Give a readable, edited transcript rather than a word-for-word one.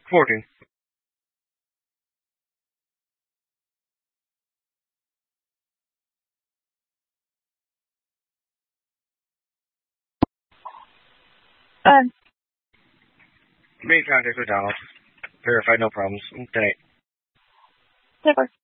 14. Made contact with Donald. Verified, no problems. Good night. Super.